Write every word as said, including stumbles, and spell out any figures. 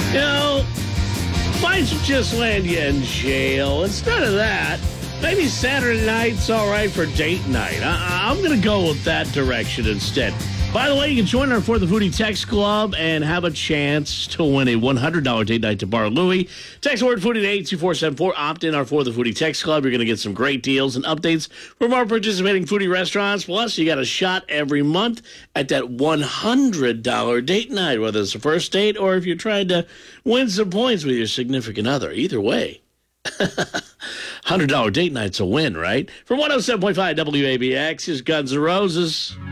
You know, might just land you in jail. Instead of that, maybe Saturday night's all right for date night. I- I'm going to go with that direction instead. By the way, you can join our For the Foodie Text Club and have a chance to win a one hundred dollars date night to Bar Louie. Text word foodie to eight two four seven four. Opt in our For the Foodie Text Club. You're going to get some great deals and updates from our participating foodie restaurants. Plus, you got a shot every month at that one hundred dollars date night, whether it's a first date or if you're trying to win some points with your significant other. Either way. one hundred dollars date night's a win, right? From one oh seven point five W A B X, here's Guns N' Roses.